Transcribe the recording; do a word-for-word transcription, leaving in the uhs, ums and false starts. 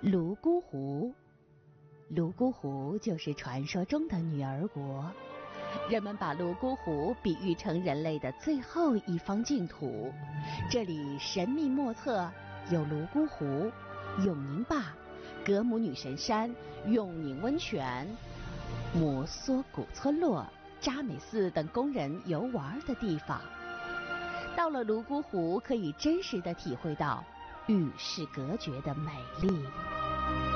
泸沽湖，泸沽湖就是传说中的女儿国，人们把泸沽湖比喻成人类的最后一方净土。这里神秘莫测，有泸沽湖、永宁坝、格姆女神山、永宁温泉、摩梭古村落、扎美寺等供人游玩的地方。到了泸沽湖，可以真实地体会到与世隔绝的美丽。